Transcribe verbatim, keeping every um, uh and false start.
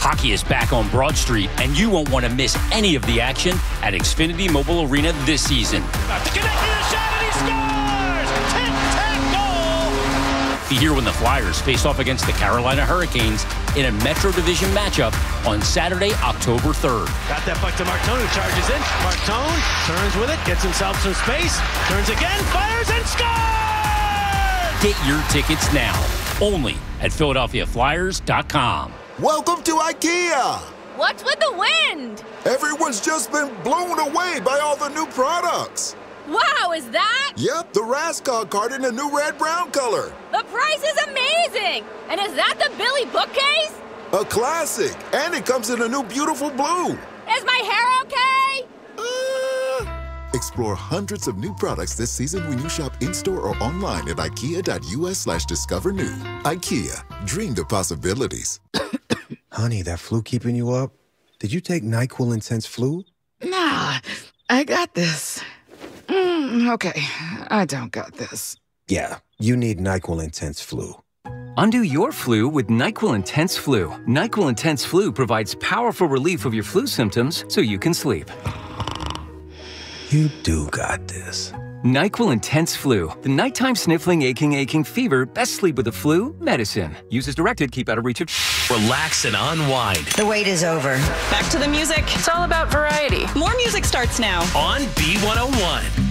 Hockey is back on Broad Street, and you won't want to miss any of the action at Xfinity Mobile Arena this season. About to connect to the shot, and he scores! Tic-tac-goal! Be here when the Flyers face off against the Carolina Hurricanes in a Metro Division matchup on Saturday, October third. Got that puck to Martone, who charges in. Martone turns with it, gets himself some space, turns again, fires, and scores! Get your tickets now, only at Philadelphia Flyers dot com. Welcome to IKEA! What's with the wind? Everyone's just been blown away by all the new products. Wow, is that? Yep, the Raskog card in a new red-brown color. The price is amazing! And is that the Billy bookcase? A classic, and it comes in a new beautiful blue. Is my hair okay? Uh... Explore hundreds of new products this season when you shop in-store or online at ikea.us slash discover new. IKEA, dream the possibilities. Honey, that flu keeping you up? Did you take NyQuil Intense Flu? Nah, I got this. Mm, okay, I don't got this. Yeah, you need NyQuil Intense Flu. Undo your flu with NyQuil Intense Flu. NyQuil Intense Flu provides powerful relief of your flu symptoms so you can sleep. You do got this. NyQuil Intense Flu. The nighttime sniffling, aching, aching fever. Best sleep with the flu medicine. Use as directed. Keep out of reach of... Relax and unwind. The wait is over. Back to the music. It's all about variety. More music starts now. On B one oh one.